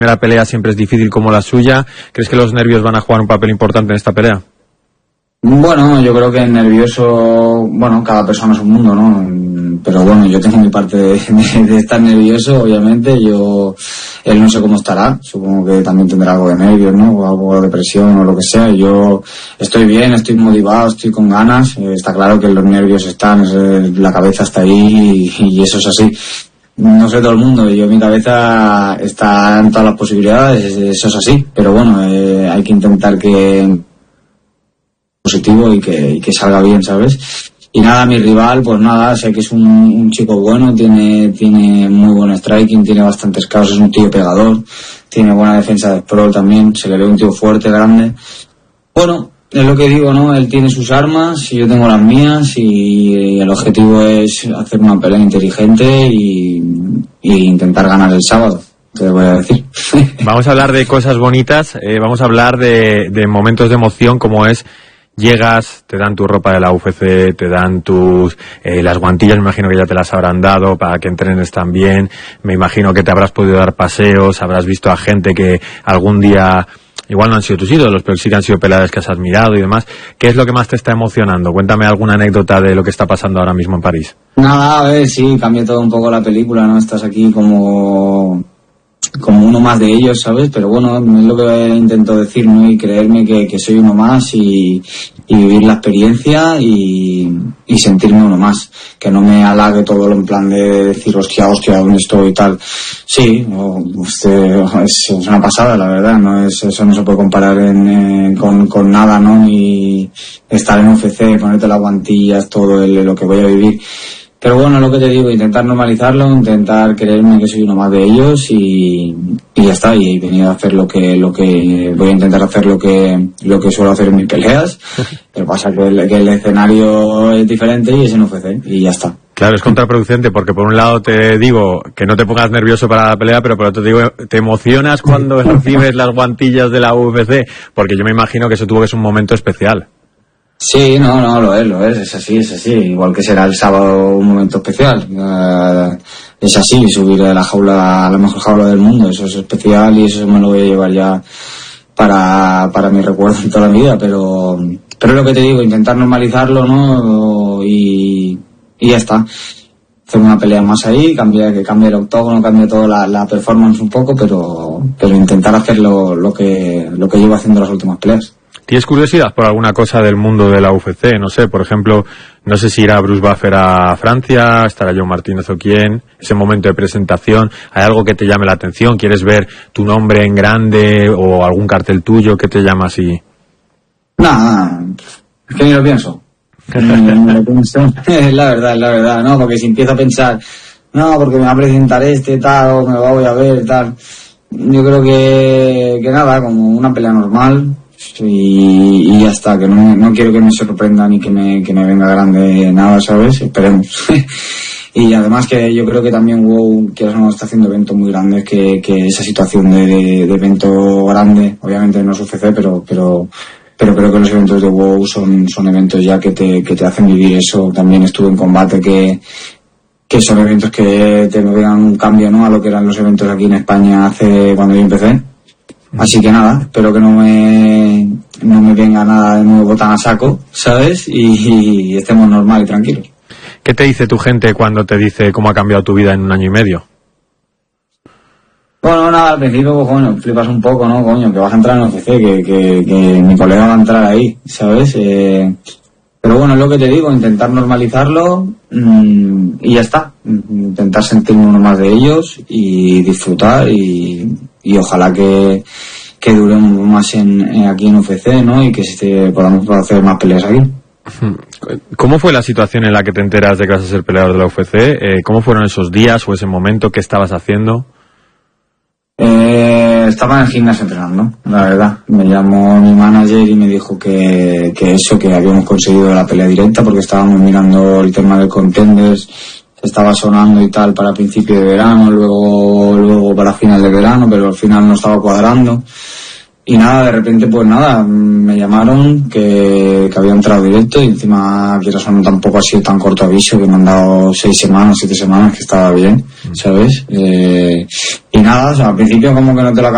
primera pelea siempre es difícil como la suya. ¿Crees que los nervios van a jugar un papel importante en esta pelea? Bueno, yo creo que nervioso, bueno, cada persona es un mundo, ¿no? Pero bueno, yo tengo mi parte de estar nervioso, obviamente. Él no sé cómo estará, supongo que también tendrá algo de nervios, ¿no? O algo de depresión o lo que sea. Yo estoy bien, estoy motivado, estoy con ganas. Está claro que los nervios están, la cabeza está ahí y eso es así. No sé todo el mundo, yo mi cabeza está en todas las posibilidades, eso es así. Pero bueno, hay que intentar que positivo y que salga bien, ¿sabes? Y nada, mi rival, pues nada, sé que es un chico bueno, tiene muy buen striking, tiene bastantes caos, es un tío pegador, tiene buena defensa de pro también, se le ve un tío fuerte, grande. Bueno, es lo que digo, ¿no? Él tiene sus armas y yo tengo las mías y el objetivo es hacer una pelea inteligente y intentar ganar el sábado. Te voy a decir. Vamos a hablar de cosas bonitas, vamos a hablar de momentos de emoción como es. Llegas, te dan tu ropa de la UFC, te dan tus las guantillas, me imagino que ya te las habrán dado para que entrenes también, me imagino que te habrás podido dar paseos, habrás visto a gente que algún día, igual no han sido tus ídolos, pero sí que han sido peleadores que has admirado y demás. ¿Qué es lo que más te está emocionando? Cuéntame alguna anécdota de lo que está pasando ahora mismo en París. Nada, a ver, sí, cambia todo un poco la película, ¿no? Estás aquí como uno más de ellos, ¿sabes? Pero bueno, es lo que intento decir, ¿no? Y creerme que soy uno más y vivir la experiencia y sentirme uno más. Que no me halague todo en plan de decir, hostia, ¿dónde estoy y tal? Sí, es una pasada, la verdad, ¿no? Eso no se puede comparar con nada, ¿no? Ni estar en UFC, ponerte las guantillas, todo lo que voy a vivir. Pero bueno, lo que te digo, intentar normalizarlo, intentar creerme que soy uno más de ellos y ya está, y venir a hacer lo que voy a intentar hacer lo que suelo hacer en mis peleas. Pero pasa que el escenario es diferente y es en UFC y ya está. Claro, es contraproducente porque por un lado te digo que no te pongas nervioso para la pelea, pero por otro te digo, te emocionas cuando recibes las guantillas de la UFC, porque yo me imagino que eso tuvo que ser un momento especial. Sí, no, lo es así. Igual que será el sábado un momento especial. Es así, subir a la jaula, a la mejor jaula del mundo, eso es especial y eso me lo voy a llevar ya para mi recuerdo en toda la vida, pero lo que te digo, intentar normalizarlo, ¿no? Y ya está. Hacer una pelea más ahí, que cambie el octógono, cambie toda la performance un poco, pero intentar hacer lo que llevo haciendo las últimas peleas. ¿Tienes curiosidad por alguna cosa del mundo de la UFC? No sé, por ejemplo, no sé si irá Bruce Buffer a Francia, estará Joe Martínez o quién, ese momento de presentación, ¿hay algo que te llame la atención? ¿Quieres ver tu nombre en grande o algún cartel tuyo que te llama así? Nada, es que ni lo pienso. La verdad, no, porque si empiezo a pensar, no, porque me va a presentar tal, o me voy a ver, tal, yo creo que nada, como una pelea normal. Y ya está, que no quiero que me sorprenda ni que me venga grande nada, ¿sabes? Esperemos. Y además que yo creo que también WOW, que no está haciendo eventos muy grandes, que esa situación de evento grande, obviamente no es UFC, pero creo que los eventos de WOW son eventos ya que te hacen vivir eso. También estuve en combate que son eventos que te vean un cambio, ¿no? A lo que eran los eventos aquí en España cuando yo empecé. Así que nada, espero que no me venga nada de nuevo tan a saco, ¿sabes? Y estemos normal y tranquilos. ¿Qué te dice tu gente cuando te dice cómo ha cambiado tu vida en 1 año y medio? Bueno, nada, al principio, pues bueno, flipas un poco, ¿no? Coño, que vas a entrar en UFC, que mi colega va a entrar ahí, ¿sabes? Pero bueno, es lo que te digo, intentar normalizarlo y ya está. Intentar sentirme uno más de ellos y disfrutar y ojalá que dure más aquí en UFC, ¿no? Y que podamos hacer más peleas aquí. ¿Cómo fue la situación en la que te enteras de que vas a ser peleador de la UFC? ¿Cómo fueron esos días o ese momento? ¿Qué estabas haciendo? Estaba en el gimnasio entrenando, la verdad. Me llamó mi manager y me dijo que habíamos conseguido la pelea directa porque estábamos mirando el tema de contenders, estaba sonando y tal para principio de verano, luego para final de verano, pero al final no estaba cuadrando. Y nada, de repente pues nada, me llamaron que había entrado directo y encima quieras o no tampoco ha sido tan corto aviso, que me han dado 6 semanas, 7 semanas, que estaba bien, ¿sabes? Y nada, o sea, al principio como que no te lo